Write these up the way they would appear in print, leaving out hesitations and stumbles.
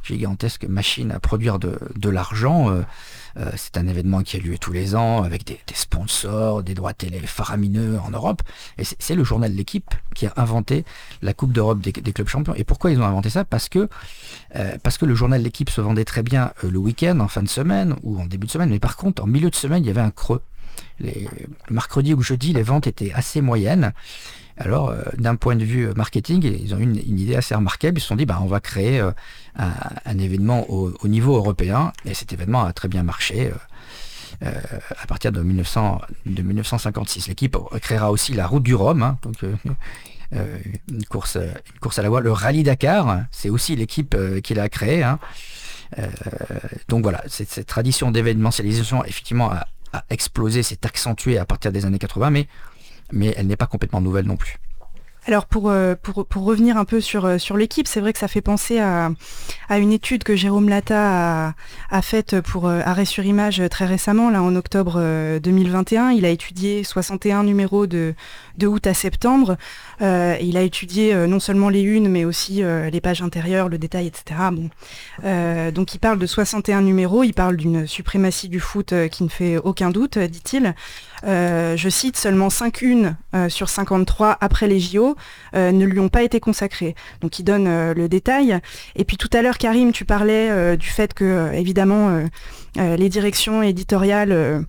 gigantesque machine à produire de l'argent. C'est un événement qui a lieu tous les ans avec des sponsors, des droits télé faramineux en Europe. Et c'est le journal de L'Équipe qui a inventé la Coupe d'Europe des clubs champions. Et pourquoi ils ont inventé ça? Parce que le journal de L'Équipe se vendait très bien le week-end, en fin de semaine ou en début de semaine. Mais par contre, en milieu de semaine, il y avait un creux. Mercredi ou jeudi, les ventes étaient assez moyennes. Alors, d'un point de vue marketing, ils ont eu une idée assez remarquable. Ils se sont dit, on va créer un événement au niveau européen. Et cet événement a très bien marché à partir de 1956. L'Équipe créera aussi la Route du Rhum, hein, donc une course à la voile. Le Rallye Dakar, c'est aussi l'Équipe qui l'a créé. Hein. Donc voilà, cette tradition d'événementialisation, effectivement, a explosé, s'est accentuée à partir des années 80, mais elle n'est pas complètement nouvelle non plus. Alors pour revenir un peu sur L'Équipe, c'est vrai que ça fait penser à une étude que Jérôme Latta a faite pour Arrêt sur Image très récemment, là en octobre 2021. Il a étudié 61 numéros de août à septembre. Il a étudié non seulement les unes, mais aussi les pages intérieures, le détail, etc. Donc il parle de 61 numéros, il parle d'une suprématie du foot qui ne fait aucun doute, dit-il. Je cite, seulement 5 unes sur 53 après les JO ne lui ont pas été consacrées. Donc il donne le détail. Et puis tout à l'heure, Karim, tu parlais du fait que, évidemment, les directions éditoriales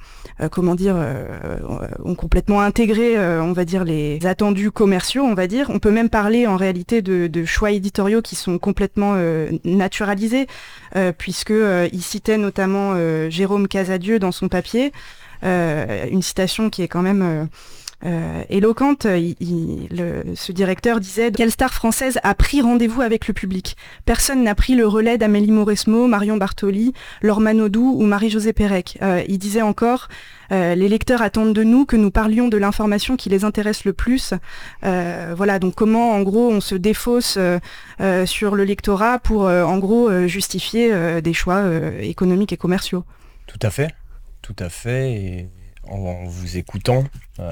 ont complètement intégré, on va dire, les attendus commerciaux, on va dire. On peut même parler en réalité de choix éditoriaux qui sont complètement naturalisés, puisque il citait notamment Jérôme Casadieu dans son papier, une citation qui est quand même éloquente. Ce directeur disait: quelle star française a pris rendez-vous avec le public? Personne n'a pris le relais d'Amélie Mauresmo, Marion Bartoli, Laure Manodou ou Marie-Josée Pérec. Il disait encore: les lecteurs attendent de nous que nous parlions de l'information qui les intéresse le plus. Voilà, donc comment en gros on se défausse sur le lectorat pour en gros justifier des choix économiques et commerciaux. Tout à fait. Et en vous écoutant,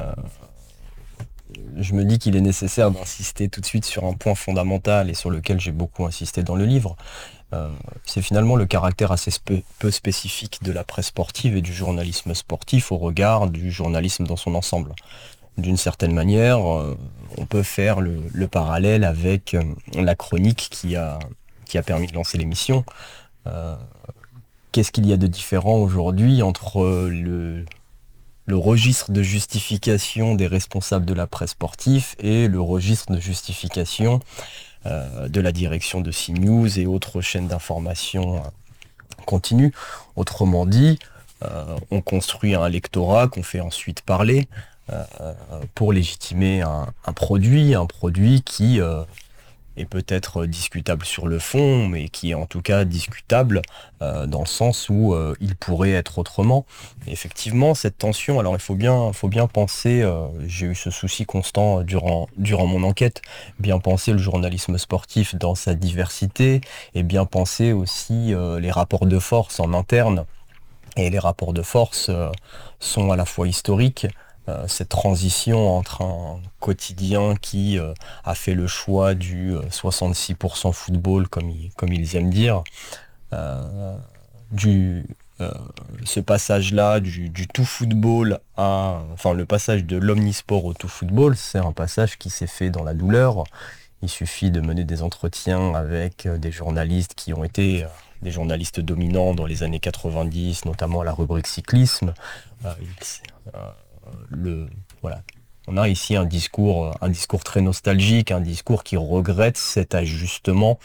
je me dis qu'il est nécessaire d'insister tout de suite sur un point fondamental et sur lequel j'ai beaucoup insisté dans le livre. C'est finalement le caractère assez peu spécifique de la presse sportive et du journalisme sportif au regard du journalisme dans son ensemble. D'une certaine manière, on peut faire le parallèle avec la chronique qui a permis de lancer l'émission. Qu'est-ce qu'il y a de différent aujourd'hui entre le registre de justification des responsables de la presse sportive et le registre de justification de la direction de CNews et autres chaînes d'information continue? Autrement dit, on construit un lectorat qu'on fait ensuite parler pour légitimer un produit qui est peut-être discutable sur le fond, mais qui est en tout cas discutable dans le sens où il pourrait être autrement. Et effectivement, cette tension, alors il faut bien penser, j'ai eu ce souci constant durant mon enquête, bien penser le journalisme sportif dans sa diversité, et bien penser aussi les rapports de force en interne. Et les rapports de force sont à la fois historiques, cette transition entre un quotidien qui a fait le choix du 66% football, comme ils aiment dire, ce passage-là du tout football le passage de l'omnisport au tout football, c'est un passage qui s'est fait dans la douleur. Il suffit de mener des entretiens avec des journalistes qui ont été des journalistes dominants dans les années 90, notamment à la rubrique cyclisme. On a ici un discours très nostalgique, un discours qui regrette cet ajustement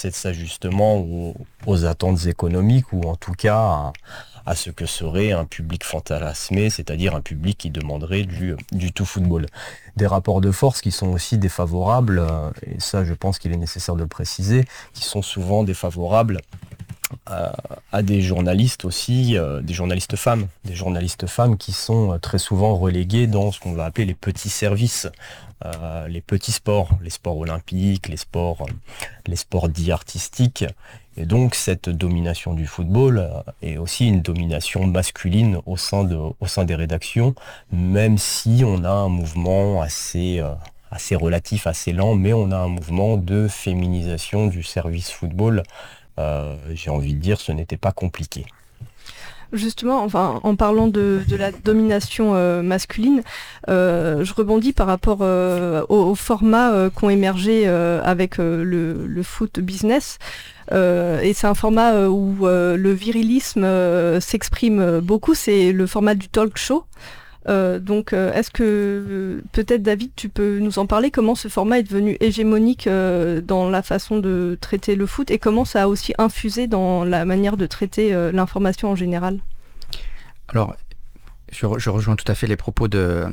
aux attentes économiques, ou en tout cas à ce que serait un public fantasmé, c'est-à-dire un public qui demanderait du tout football. Des rapports de force qui sont aussi défavorables, et ça je pense qu'il est nécessaire de le préciser, qui sont souvent défavorables à des journalistes aussi, des journalistes femmes qui sont très souvent reléguées dans ce qu'on va appeler les petits services, les petits sports, les sports olympiques, les sports dits artistiques. Et donc cette domination du football est aussi une domination masculine au sein des rédactions, même si on a un mouvement assez relatif, assez lent, mais on a un mouvement de féminisation du service football j'ai envie de dire, ce n'était pas compliqué. Justement, enfin, en parlant de la domination masculine, je rebondis par rapport aux formats qui ont émergé avec le foot business. Et c'est un format où le virilisme s'exprime beaucoup, c'est le format du talk show. Donc, est-ce que peut-être David, tu peux nous en parler, comment ce format est devenu hégémonique dans la façon de traiter le foot et comment ça a aussi infusé dans la manière de traiter l'information en général? Alors, je rejoins tout à fait les propos de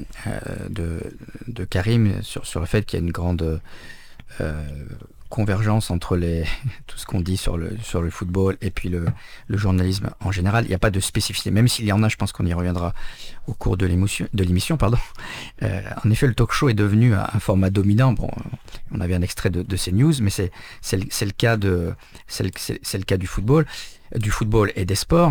Karim sur le fait qu'il y a une grande convergence entre tout ce qu'on dit sur le football et puis le journalisme en général. Il n'y a pas de spécificité, même s'il y en a, je pense qu'on y reviendra au cours de l'émission. En effet, le talk show est devenu un format dominant. Bon, on avait un extrait de CNews, mais c'est le cas du football et des sports.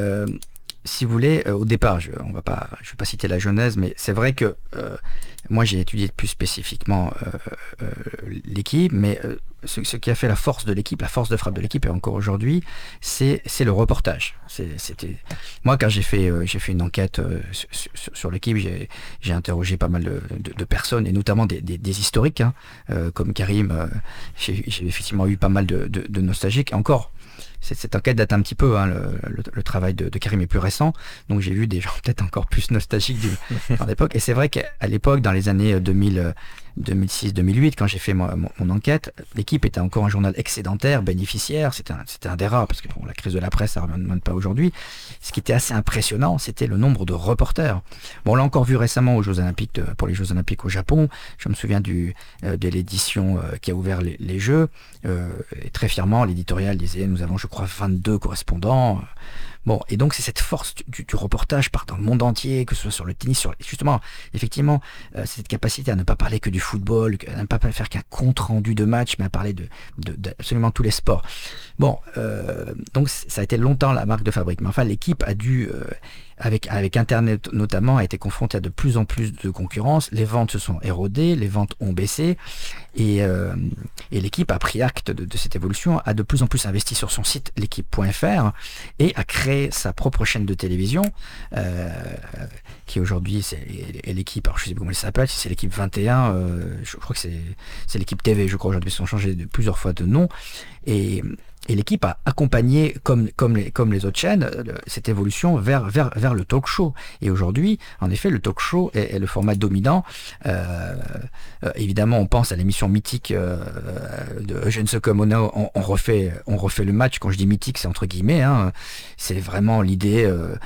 Si vous voulez, au départ, je ne vais pas citer la genèse, mais c'est vrai que moi j'ai étudié plus spécifiquement l'équipe, mais ce qui a fait la force de l'équipe, la force de frappe de l'équipe, et encore aujourd'hui, c'est le reportage. Moi, quand j'ai fait une enquête sur l'équipe, j'ai interrogé pas mal de personnes, et notamment des historiques, comme Karim. J'ai effectivement eu pas mal de nostalgiques, et encore. Cette enquête date un petit peu, le travail de Karim est plus récent, donc j'ai vu des gens peut-être encore plus nostalgiques à l'époque, et c'est vrai qu'à l'époque, dans les années 2006-2008, quand j'ai fait mon enquête, l'équipe était encore un journal excédentaire, bénéficiaire, c'était un des rares, parce que la crise de la presse, ça ne remonte pas aujourd'hui. Ce qui était assez impressionnant, c'était le nombre de reporters. Bon, on l'a encore vu récemment pour les Jeux Olympiques au Japon. Je me souviens de l'édition qui a ouvert les Jeux, et très fièrement, l'éditorial disait, nous avons, je crois, 22 correspondants. Bon, et donc c'est cette force du reportage par dans le monde entier, que ce soit sur le tennis, justement, effectivement, cette capacité à ne pas parler que du football, à ne pas faire qu'un compte rendu de match, mais à parler de absolument tous les sports. Bon, donc ça a été longtemps la marque de fabrique, mais enfin l'équipe a dû, avec Internet notamment, a été confrontée à de plus en plus de concurrence. Les ventes se sont érodées, les ventes ont baissé, et l'équipe a pris acte de cette évolution, a de plus en plus investi sur son site l'équipe.fr et a créé sa propre chaîne de télévision qui aujourd'hui est l'équipe, alors je sais pas comment elle s'appelle, si c'est l'équipe 21, je crois que c'est l'équipe TV, je crois aujourd'hui, ils ont changé plusieurs fois de nom, et l'équipe a accompagné, comme les autres chaînes, cette évolution vers le talk show. Et aujourd'hui, en effet, le talk show est le format dominant. Évidemment, on pense à l'émission mythique de Eugène Socomono, on refait le match. Quand je dis mythique, c'est entre guillemets. C'est vraiment l'idée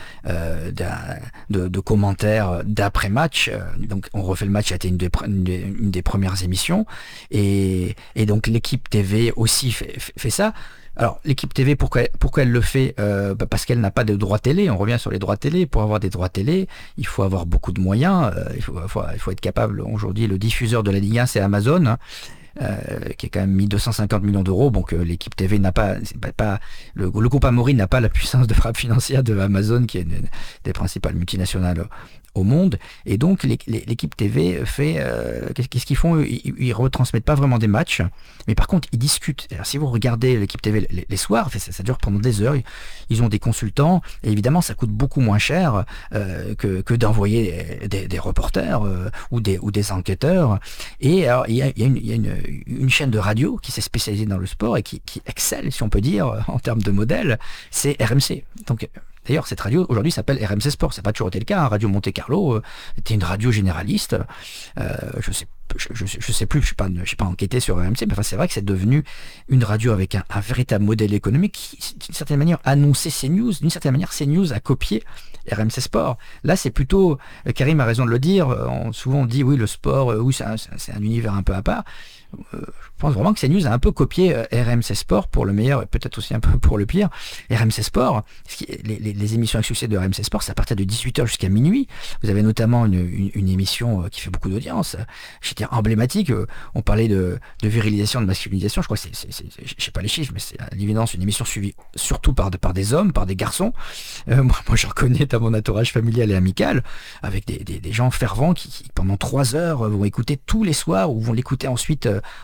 de commentaires d'après-match. Donc, on refait le match, ça a été une des premières émissions. Et donc, l'équipe TV aussi fait ça. Alors, l'équipe TV, pourquoi elle le fait? Parce qu'elle n'a pas de droits télé. On revient sur les droits télé. Pour avoir des droits télé, il faut avoir beaucoup de moyens. Il faut être capable. Aujourd'hui, le diffuseur de la Ligue 1, c'est Amazon, qui a quand même mis 250 millions d'euros. Donc, l'équipe TV n'a pas, le groupe Amaury n'a pas la puissance de frappe financière de Amazon, qui est une des principales multinationales au monde, et donc l'équipe TV fait qu'est-ce qu'ils font? Ils retransmettent pas vraiment des matchs, mais par contre ils discutent. Alors, si vous regardez l'équipe TV les soirs, ça dure pendant des heures, ils ont des consultants, et évidemment ça coûte beaucoup moins cher que d'envoyer des reporters ou des enquêteurs. Et alors il y a une chaîne de radio qui s'est spécialisée dans le sport et qui excelle, si on peut dire, en termes de modèle, c'est RMC. Donc d'ailleurs, cette radio aujourd'hui s'appelle RMC Sport. Ça n'a pas toujours été le cas. Radio Monte Carlo était une radio généraliste. Je sais plus. Je n'ai pas enquêté sur RMC, mais enfin, c'est vrai que c'est devenu une radio avec un véritable modèle économique qui, d'une certaine manière, annonçait CNews. D'une certaine manière, CNews a copié RMC Sport. Là, c'est plutôt, Karim a raison de le dire. Souvent, on dit oui, le sport, oui, c'est un univers un peu à part. Je pense vraiment que CNews a un peu copié RMC Sport pour le meilleur et peut-être aussi un peu pour le pire. RMC Sport, les émissions à succès de RMC Sport, c'est à partir de 18h jusqu'à minuit. Vous avez notamment une émission qui fait beaucoup d'audience, j'étais emblématique. On parlait de virilisation, de masculinisation. Je crois que je sais pas les chiffres, mais c'est à l'évidence une émission suivie surtout par des hommes, par des garçons. Moi, je reconnais dans mon entourage familial et amical, avec des gens fervents qui pendant 3 heures vont écouter tous les soirs ou vont l'écouter ensuite en podcast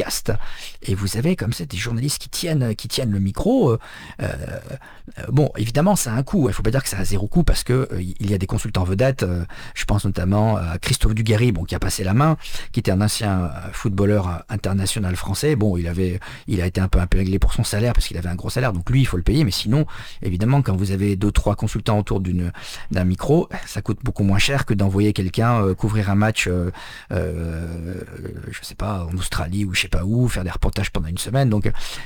podcast, et vous avez comme ça des journalistes qui tiennent le micro. Bon, évidemment, ça a un coût. Il ne faut pas dire que ça a zéro coût parce que il y a des consultants vedettes. Je pense notamment à Christophe Dugarry, qui a passé la main, qui était un ancien footballeur international français. Bon, il a été un peu épinglé pour son salaire parce qu'il avait un gros salaire, donc lui, il faut le payer. Mais sinon, évidemment, quand vous avez 2-3 consultants autour d'un micro, ça coûte beaucoup moins cher que d'envoyer quelqu'un couvrir un match, je sais pas, en Australie ou je sais pas où, faire des reportages pendant une semaine. Donc,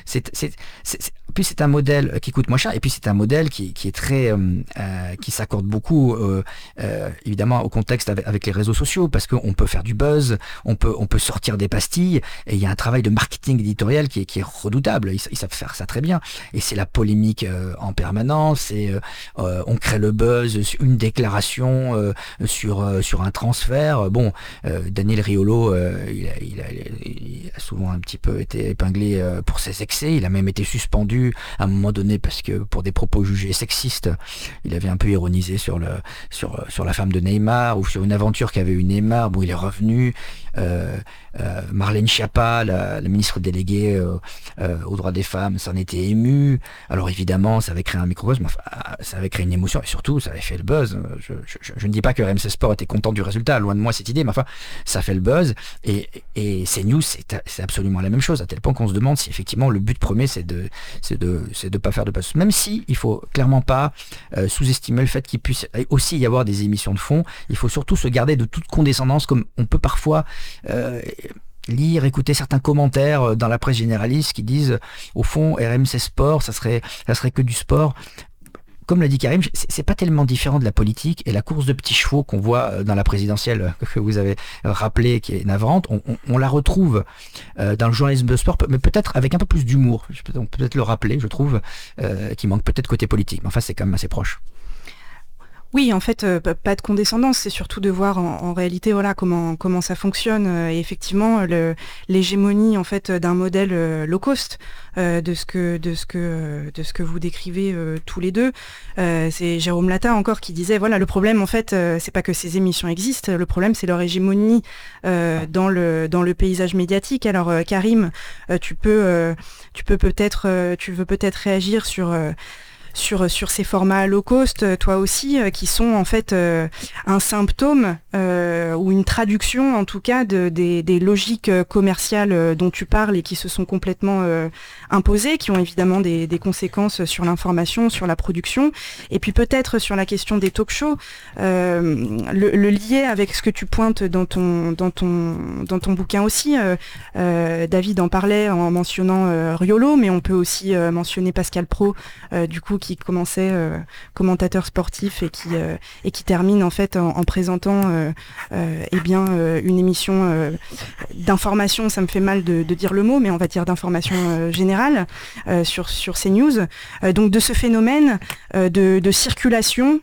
puis c'est un modèle qui coûte moins cher, et puis c'est un modèle qui est très, qui s'accorde beaucoup, évidemment, au contexte avec les réseaux sociaux, parce qu'on peut faire du buzz, on peut sortir des pastilles, et il y a un travail de marketing éditorial qui est redoutable. Ils savent faire ça très bien, et c'est la polémique en permanence, et on crée le buzz, une déclaration sur un transfert. Bon, Daniel Riolo, il a souvent un petit peu été épinglé pour ses excès. Il a même été suspendu à un moment donné parce que pour des propos jugés sexistes, il avait un peu ironisé sur la femme de Neymar ou sur une aventure qu'avait eu Neymar. Bon, il est revenu. Marlène Schiappa, la ministre déléguée aux droits des femmes, s'en était émue. Alors évidemment, ça avait créé un microcosme, ça avait créé une émotion, et surtout, ça avait fait le buzz. Je ne dis pas que RMC Sport était content du résultat, loin de moi cette idée, mais enfin, ça fait le buzz. Et CNews, c'est absolument la même chose, à tel point qu'on se demande si effectivement le but premier, c'est de pas faire de buzz. Même si il faut clairement pas sous-estimer le fait qu'il puisse aussi y avoir des émissions de fond. Il faut surtout se garder de toute condescendance, comme on peut parfois lire, écouter certains commentaires dans la presse généraliste qui disent au fond RMC Sport, ça serait que du sport. Comme l'a dit Karim, c'est pas tellement différent de la politique, et la course de petits chevaux qu'on voit dans la présidentielle que vous avez rappelé, qui est navrante, on la retrouve dans le journalisme de sport, mais peut-être avec un peu plus d'humour. On peut peut-être le rappeler, je trouve, qui manque peut-être côté politique, mais enfin c'est quand même assez proche. Oui, en fait, pas de condescendance, c'est surtout de voir en réalité, voilà, comment ça fonctionne, et effectivement l'hégémonie en fait d'un modèle low cost, de ce que vous décrivez tous les deux. C'est Jérôme Latta encore qui disait, voilà, le problème en fait, c'est pas que ces émissions existent, le problème c'est leur hégémonie dans le paysage médiatique. Alors Karim, tu veux peut-être réagir sur ces formats low cost, toi aussi, qui sont en fait un symptôme ou une traduction en tout cas des logiques commerciales dont tu parles et qui se sont complètement imposées, qui ont évidemment des conséquences sur l'information, sur la production, et puis peut-être sur la question des talk-shows, le lier avec ce que tu pointes dans ton bouquin aussi. David en parlait en mentionnant Riolo, mais on peut aussi mentionner Pascal Praud, du coup, qui commençait commentateur sportif et qui termine en fait en présentant une émission d'information, ça me fait mal de dire le mot, mais on va dire d'information générale sur CNews. Donc de ce phénomène de circulation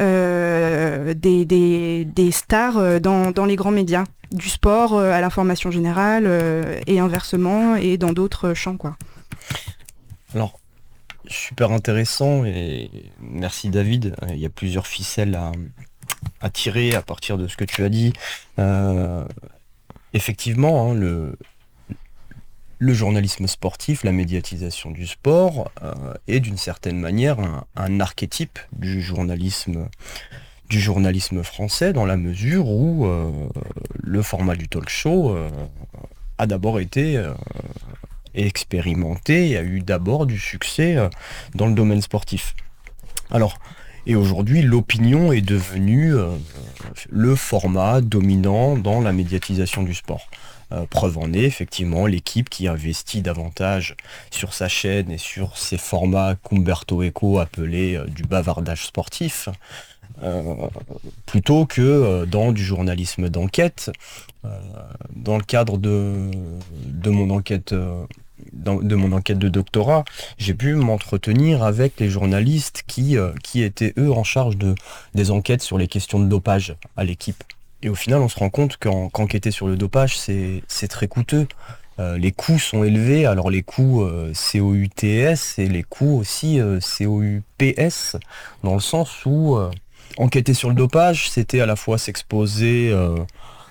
des stars dans les grands médias, du sport à l'information générale et inversement, et dans d'autres champs, quoi. Alors, super intéressant, et merci David. Il y a plusieurs ficelles à tirer à partir de ce que tu as dit. Effectivement, hein, le journalisme sportif, la médiatisation du sport est d'une certaine manière un archétype du journalisme français, dans la mesure où le format du talk show a d'abord été expérimenté et a eu d'abord du succès dans le domaine sportif. Alors, et aujourd'hui, l'opinion est devenue le format dominant dans la médiatisation du sport. Preuve en est, effectivement, l'équipe qui investit davantage sur sa chaîne et sur ses formats qu'Umberto Eco appelait du bavardage sportif, plutôt que dans du journalisme d'enquête. Dans le cadre de mon enquête de doctorat, j'ai pu m'entretenir avec les journalistes qui étaient eux en charge des enquêtes sur les questions de dopage à l'équipe. Et au final, on se rend compte qu'enquêter sur le dopage, c'est très coûteux. Les coûts sont élevés, alors les coûts COUTS et les coûts aussi COUPS, dans le sens où enquêter sur le dopage, c'était à la fois s'exposer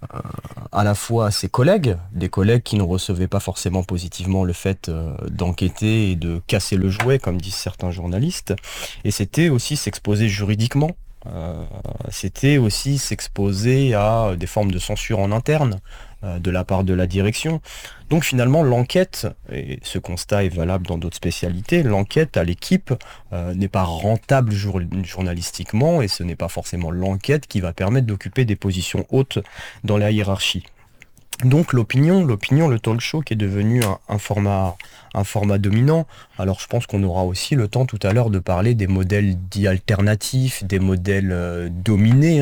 à la fois à ses collègues, des collègues qui ne recevaient pas forcément positivement le fait d'enquêter et de casser le jouet, comme disent certains journalistes, et c'était aussi s'exposer juridiquement. C'était aussi s'exposer à des formes de censure en interne de la part de la direction. Donc finalement l'enquête, et ce constat est valable dans d'autres spécialités, l'enquête à l'équipe n'est pas rentable journalistiquement, et ce n'est pas forcément l'enquête qui va permettre d'occuper des positions hautes dans la hiérarchie. Donc l'opinion, le talk show qui est devenu un format dominant. Alors je pense qu'on aura aussi le temps tout à l'heure de parler des modèles dits alternatifs, des modèles dominés,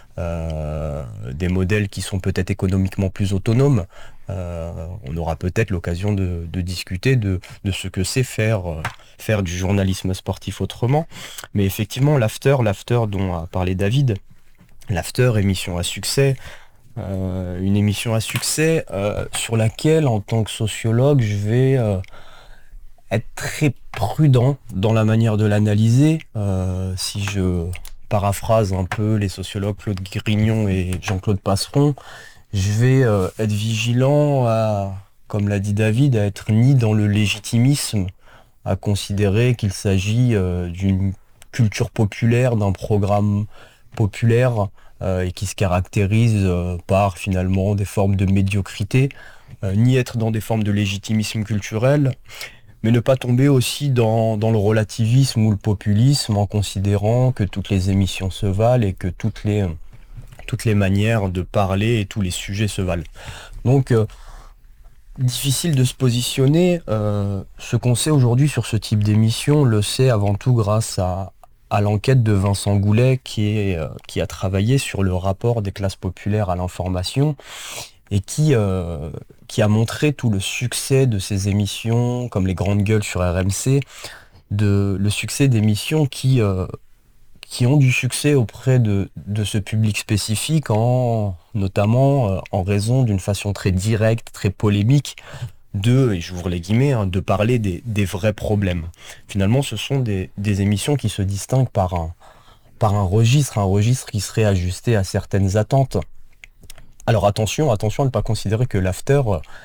des modèles qui sont peut-être économiquement plus autonomes. On aura peut-être l'occasion de discuter de ce que c'est faire du journalisme sportif autrement. Mais effectivement, l'after dont a parlé David, l'after, émission à succès, une émission à succès sur laquelle, en tant que sociologue, je vais être très prudent dans la manière de l'analyser. Si je paraphrase un peu les sociologues Claude Grignon et Jean-Claude Passeron, je vais être vigilant à, comme l'a dit David, à être ni dans le légitimisme, à considérer qu'il s'agit d'une culture populaire, d'un programme populaire, et qui se caractérise par finalement des formes de médiocrité, ni être dans des formes de légitimisme culturel, mais ne pas tomber aussi dans le relativisme ou le populisme en considérant que toutes les émissions se valent et que toutes les manières de parler et tous les sujets se valent. Donc difficile de se positionner. Ce qu'on sait aujourd'hui sur ce type d'émission, on le sait avant tout grâce à l'enquête de Vincent Goulet qui a travaillé sur le rapport des classes populaires à l'information et qui a montré tout le succès de ces émissions, comme les Grandes Gueules sur RMC, le succès d'émissions qui ont du succès auprès de ce public spécifique, notamment en raison d'une façon très directe, très polémique, et j'ouvre les guillemets, de parler des vrais problèmes. Finalement, ce sont des émissions qui se distinguent par un registre qui serait ajusté à certaines attentes. Alors attention à ne pas considérer que l'after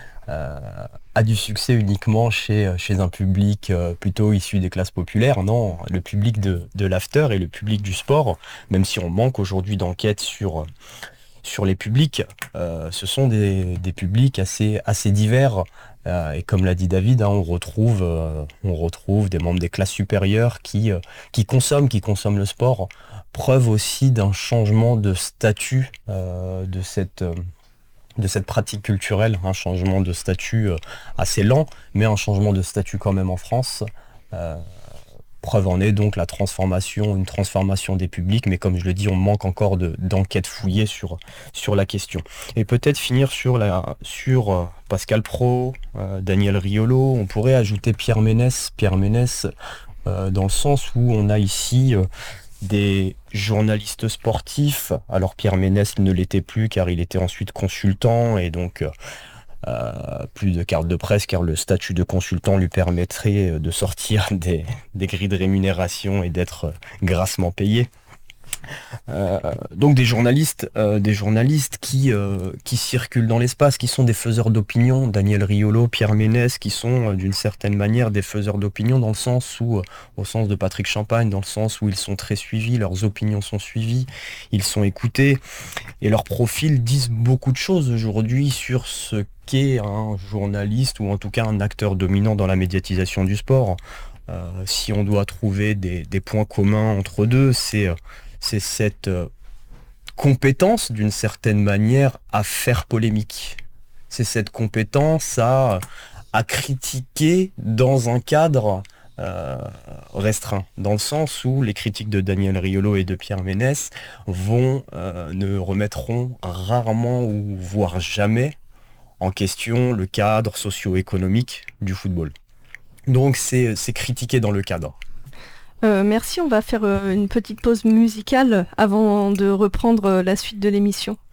a du succès uniquement chez un public plutôt issu des classes populaires. Non, le public de l'after et le public du sport, même si on manque aujourd'hui d'enquêtes sur les publics, ce sont des publics assez divers. Et comme l'a dit David, on retrouve des membres des classes supérieures qui consomment le sport. Preuve aussi d'un changement de statut de cette pratique culturelle, un changement de statut assez lent, mais un changement de statut quand même en France. Preuve en est donc une transformation des publics, mais comme je le dis, on manque encore d'enquêtes fouillées sur la question. Et peut-être finir sur Pascal Praud, Daniel Riolo. On pourrait ajouter Pierre Ménès, dans le sens où on a ici des journalistes sportifs. Alors Pierre Ménès ne l'était plus car il était ensuite consultant et donc plus de carte de presse car le statut de consultant lui permettrait de sortir des grilles de rémunération et d'être grassement payé. Donc des journalistes qui circulent dans l'espace, qui sont des faiseurs d'opinion, Daniel Riolo, Pierre Ménès, qui sont d'une certaine manière des faiseurs d'opinion dans le sens où, au sens de Patrick Champagne, dans le sens où ils sont très suivis, leurs opinions sont suivies, ils sont écoutés, et leurs profils disent beaucoup de choses aujourd'hui sur ce qu'est un journaliste ou en tout cas un acteur dominant dans la médiatisation du sport. Si on doit trouver des points communs entre deux, c'est cette compétence d'une certaine manière à faire polémique. C'est cette compétence à critiquer dans un cadre restreint, dans le sens où les critiques de Daniel Riolo et de Pierre Ménès ne remettront rarement ou voire jamais en question le cadre socio-économique du football. Donc c'est critiqué dans le cadre. Merci, on va faire une petite pause musicale avant de reprendre la suite de l'émission.